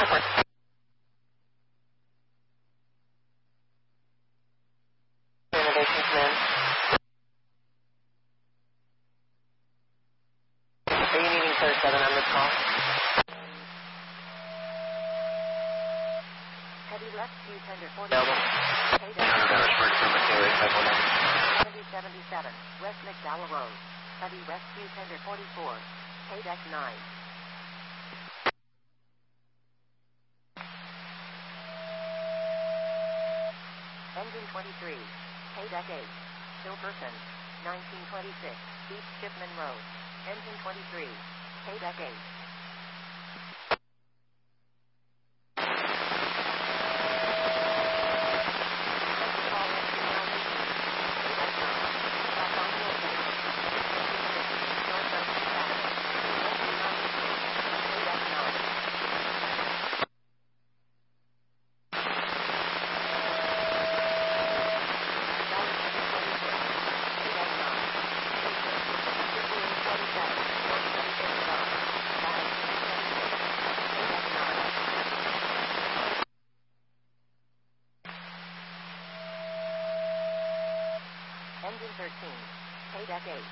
Innovation command. Are you needing clear 7 on this call? Heavy left Q tender 40. Available. Dallas, from McKinley, 519. 7077, West McDowell Road. Heavy west Q tender 44. Paydeck 9. Engine 23. Paydeck 8. Silverton. 1926. East Shipman Road. Engine 23. Paydeck 8. Engine 13. Paydeck 8.